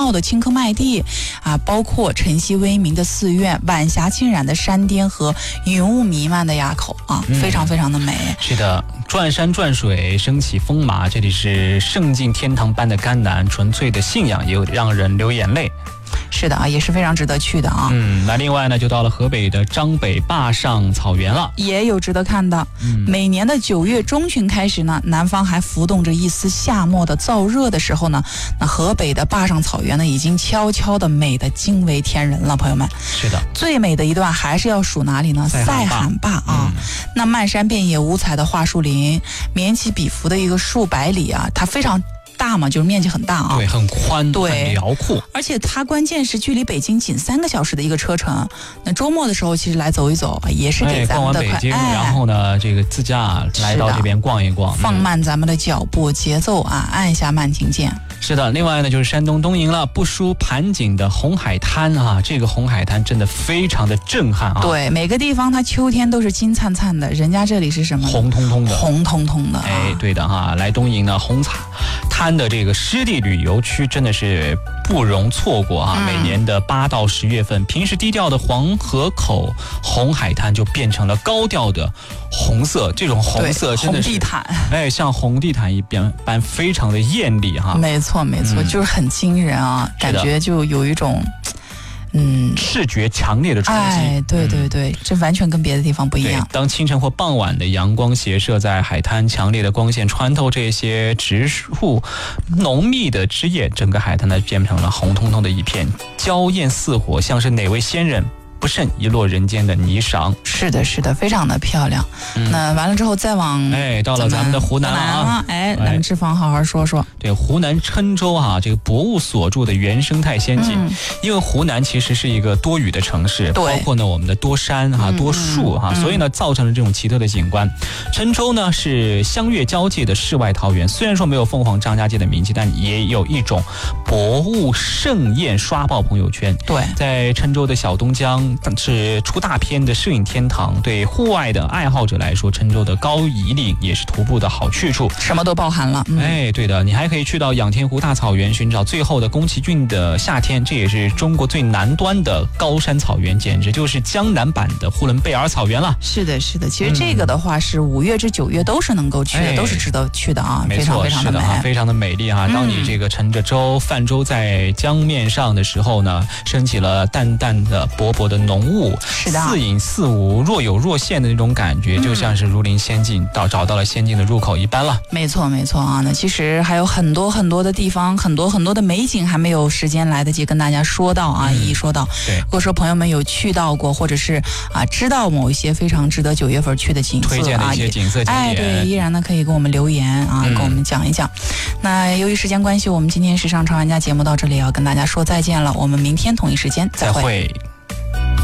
茂的青稞麦地啊，包括晨曦微明的寺院、晚霞浸染的山巅和云雾弥漫的垭口啊，非常非常的美。 是的，转山转水，升起风马，这里是圣境天堂般的甘南，纯粹的信仰也有让人流眼泪。 是的啊，也是非常值得去的啊。 那另外呢，就到了河北的张北坝上草原了， 也有值得看的。每年的9月中旬开始呢，南方还浮动着一丝夏末的燥热的时候呢，那河北的坝上草原呢，已经悄悄的美得惊为天人了，朋友们。 是的， 最美的一段还是要数哪里呢？塞罕坝啊，那漫山遍野五彩的桦树林，绵起笔幅的一个数百里啊，它非常大嘛，就是面积很大啊， 对，很宽， 对， 很辽阔， 而且它关键是距离北京仅3个小时的一个车程。那周末的时候，其实来走一走，也是给咱们的逛完北京，然后呢，这个自驾来到这边逛一逛， 放慢咱们的脚步节奏啊，按下慢停键。 是的，另外呢就是山东东营了，不输盘锦的红海滩啊，这个红海滩真的非常的震撼啊。 对，每个地方它秋天都是金灿灿的，人家这里是什么？ 红彤彤的， 红彤彤的。 对的哈，来东营呢红滩的这个湿地旅游区真的是不容错过啊。每年的8到10月份，平时低调的黄河口红海滩就变成了高调的红色，这种红色真的是红地毯， 像红地毯一般，非常的艳丽哈。 没错，就是很惊人啊，感觉就有一种视觉强烈的冲击。 对，这完全跟别的地方不一样。 当清晨或傍晚的阳光斜射在海滩，强烈的光线穿透这些植树浓密的枝叶，整个海滩呢变成了红彤彤的一片，娇艳似火，像是哪位仙人不慎遗落人间的霓裳。 是的，非常的漂亮。那完了之后再往到了咱们的湖南啊， 咱们志芳好好说说。 对，湖南郴州啊，这个博物所著的原生态仙境。因为湖南其实是一个多雨的城市，包括呢我们的多山啊、多树啊，所以呢造成了这种奇特的景观。郴州呢是湘粤交界的世外桃源，虽然说没有凤凰张家界的名气，但也有一种博物盛宴，刷爆朋友圈。 对， 在郴州的小东江是出大片的摄影天堂，对户外的爱好者来说，郴州的高宜岭也是徒步的好去处， 什么都包含了。 对的，你还可以去到仰天湖大草原寻找最后的宫崎骏的夏天，这也是中国最南端的高山草原，简直就是江南版的呼伦贝尔草原了。 是的，其实这个的话是5月至9月都是能够去的，都是值得去的啊，非常非常的美， 非常的美丽哈。当你这个乘着泛舟在江面上的时候呢，升起了淡淡的薄薄的浓雾， 是的， 似隐似无，若有若现的那种感觉，就像是如临仙境，找到了仙境的入口一般了。 没错啊，那其实还有很多很多的地方，很多很多的美景还没有时间来得及跟大家说到啊，一一说到。 对， 如果说朋友们有去到过，或者是知道某一些非常值得9月份去的景色推荐的一些景色景点， 对，依然呢可以跟我们留言啊，跟我们讲一讲。那由于时间关系，我们今天时尚潮玩家节目到这里要跟大家说再见了，我们明天同一时间再会。